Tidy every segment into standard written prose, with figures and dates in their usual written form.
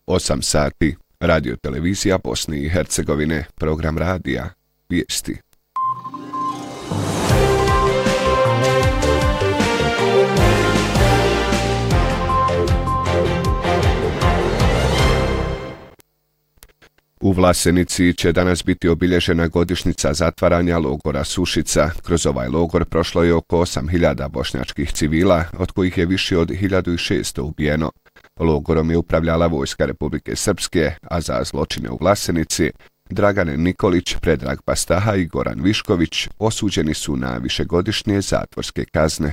8 sati. Radio televizija Bosne i Hercegovine. Program radija. Vijesti. U Vlasenici će danas biti obilježena godišnjica zatvaranja logora Sušica. Kroz ovaj logor prošlo je oko 8.000 bošnjačkih civila, od kojih je više od 1.600 ubijeno. Logorom je upravljala vojska Republike Srpske, a za zločine u Vlasenici Dragan Nikolić, Predrag Pastaha i Goran Višković osuđeni su na višegodišnje zatvorske kazne.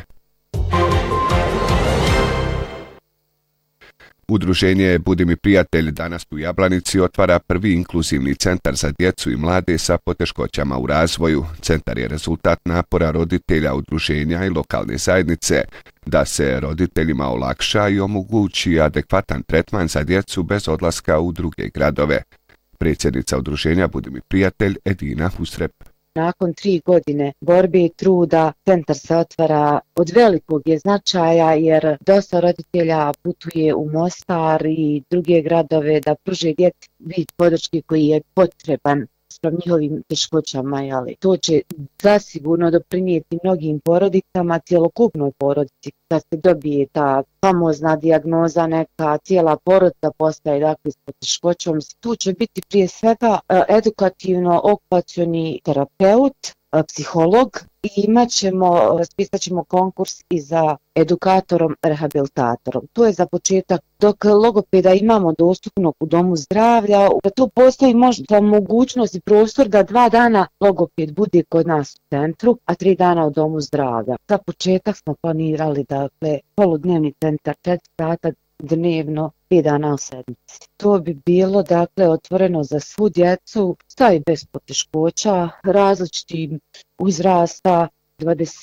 Udruženje Budi mi prijatelj danas u Jablanici otvara prvi inkluzivni centar za djecu i mlade sa poteškoćama u razvoju. Centar je rezultat napora roditelja, udruženja i lokalne zajednice da se roditeljima olakša i omogući adekvatan tretman za djecu bez odlaska u druge gradove. Predsjednica udruženja Budi mi prijatelj Edina Husrep. Nakon 3 godine borbe i truda, centar se otvara od velikog je značaja jer dosta roditelja putuje u Mostar i druge gradove da pruže djeci vid podrške koji je potreban sprem njihovim teškoćama. To će zasigurno doprinijeti mnogim porodicama, cjelokupnoj porodici, da se dobije ta famozna dijagnoza, neka cijela porodica postaje dakle s poteškoćom. Tu će biti prije svega edukativno-okupacioni terapeut, psiholog i raspisat ćemo konkurs i za edukatorom, rehabilitatorom. To je za početak. Dok logopeda imamo dostupnog u domu zdravlja, tu postoji možda mogućnost i prostor da 2 dana logoped bude kod nas u centru, a 3 dana u domu zdravlja. Za početak smo planirali dakle poludnevni centar 4 sata dnevno 5 dana u sedmici. To bi bilo dakle otvoreno za svu djecu, sa i bez poteškoća, različitih uzrasta, 20